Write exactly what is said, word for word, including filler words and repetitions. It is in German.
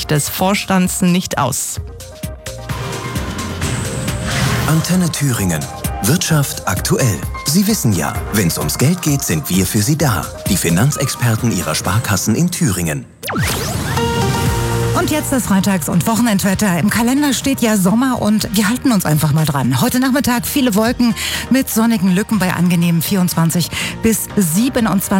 Sicht des Vorstands nicht aus. Antenne Thüringen. Wirtschaft aktuell. Sie wissen ja, wenn es ums Geld geht, sind wir für Sie da. Die Finanzexperten Ihrer Sparkassen in Thüringen. Und jetzt das Freitags- und Wochenendwetter. Im Kalender steht ja Sommer und wir halten uns einfach mal dran. Heute Nachmittag viele Wolken mit sonnigen Lücken bei angenehmen vierundzwanzig bis siebenundzwanzig